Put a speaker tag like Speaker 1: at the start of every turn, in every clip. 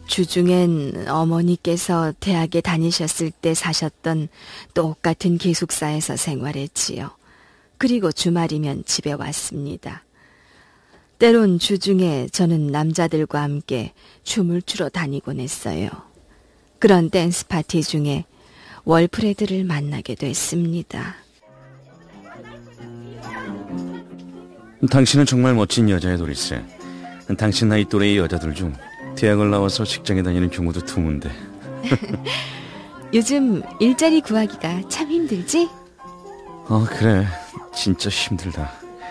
Speaker 1: 주중엔 어머니께서 대학에 다니셨을 때 사셨던 똑같은 기숙사에서 생활했지요. 그리고 주말이면 집에 왔습니다. 때론 주중에 저는 남자들과 함께 춤을 추러 다니곤 했어요. 그런 댄스 파티 중에 월프레드를 만나게 됐습니다.
Speaker 2: 당신은 정말 멋진 여자의 도리스. 당신 나이 또래의 여자들 중 대학을 나와서 직장에 다니는 경우도 드문데.
Speaker 1: 요즘 일자리 구하기가 참 힘들지?
Speaker 2: 그래. 진짜 힘들다.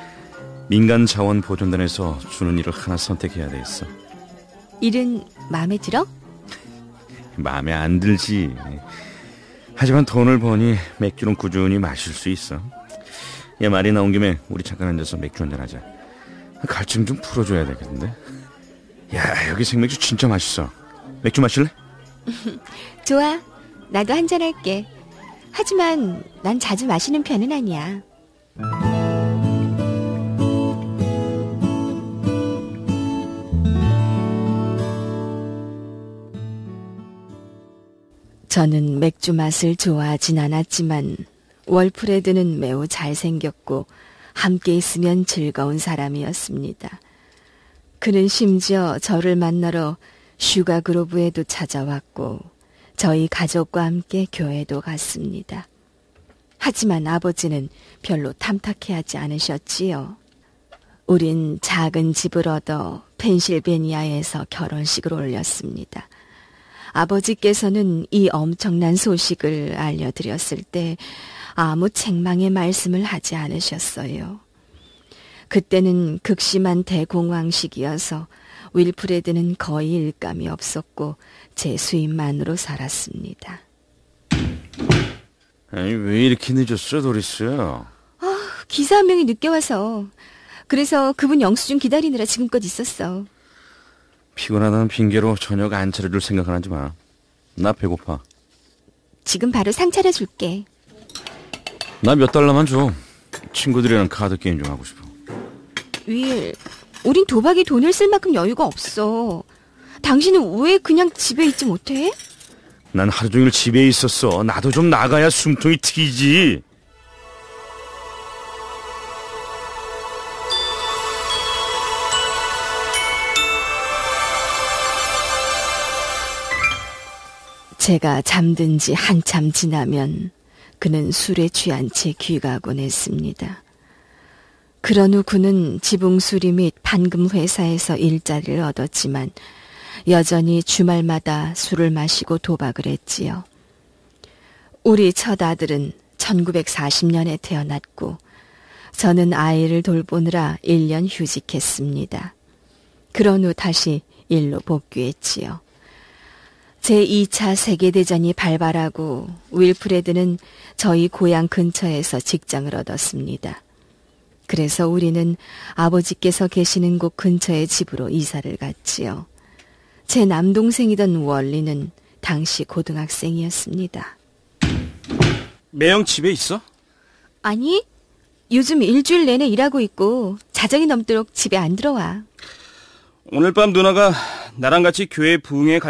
Speaker 2: 민간자원보존단에서 주는 일을 하나 선택해야 되겠어.
Speaker 1: 일은 마음에 들어?
Speaker 2: 마음에 안 들지. 하지만 돈을 버니 맥주는 꾸준히 마실 수 있어. 야, 말이 나온 김에 우리 잠깐 앉아서 맥주 한잔 하자. 갈증 좀 풀어줘야 되겠는데. 야, 여기 생맥주 진짜 맛있어. 맥주 마실래?
Speaker 1: 좋아. 나도 한잔 할게. 하지만 난 자주 마시는 편은 아니야. 저는 맥주 맛을 좋아하진 않았지만 월프레드는 매우 잘생겼고 함께 있으면 즐거운 사람이었습니다. 그는 심지어 저를 만나러 슈가그로브에도 찾아왔고 저희 가족과 함께 교회도 갔습니다. 하지만 아버지는 별로 탐탁해하지 않으셨지요. 우린 작은 집을 얻어 펜실베니아에서 결혼식을 올렸습니다. 아버지께서는 이 엄청난 소식을 알려드렸을 때 아무 책망의 말씀을 하지 않으셨어요. 그때는 극심한 대공황 시기여서 윌프레드는 거의 일감이 없었고 제 수입만으로 살았습니다.
Speaker 2: 아니, 왜 이렇게 늦었어, 도리스?
Speaker 1: 기사 한 명이 늦게 와서. 그래서 그분 영수증 기다리느라 지금껏 있었어.
Speaker 2: 피곤하다는 핑계로 저녁 안 차려줄 생각은 하지 마. 나 배고파.
Speaker 1: 지금 바로 상 차려줄게.
Speaker 2: 나 몇 달러만 줘. 친구들이랑 카드 게임 좀 하고 싶어.
Speaker 1: 윌, 우린 도박에 돈을 쓸 만큼 여유가 없어. 당신은 왜 그냥 집에 있지 못해?
Speaker 2: 난 하루 종일 집에 있었어. 나도 좀 나가야 숨통이 트이지.
Speaker 1: 제가 잠든 지 한참 지나면 그는 술에 취한 채 귀가곤 했습니다. 그런 후 그는 지붕수리 및 판금 회사에서 일자리를 얻었지만 여전히 주말마다 술을 마시고 도박을 했지요. 우리 첫 아들은 1940년에 태어났고 저는 아이를 돌보느라 1년 휴직했습니다. 그런 후 다시 일로 복귀했지요. 제2차 세계대전이 발발하고 윌프레드는 저희 고향 근처에서 직장을 얻었습니다. 그래서 우리는 아버지께서 계시는 곳 근처의 집으로 이사를 갔지요. 제 남동생이던 월리는 당시 고등학생이었습니다.
Speaker 3: 매형 집에 있어?
Speaker 1: 아니, 요즘 일주일 내내 일하고 있고 자정이 넘도록 집에 안 들어와.
Speaker 3: 오늘 밤 누나가 나랑 같이 교회 부흥회 갈